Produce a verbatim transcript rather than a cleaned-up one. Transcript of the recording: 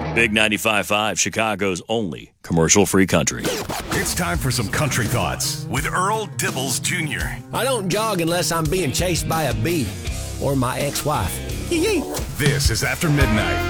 Big ninety-five point five, Chicago's only commercial-free country. It's time for some country thoughts with Earl Dibbles Junior I don't jog unless I'm being chased by a bee or my ex-wife. This is After Midnight.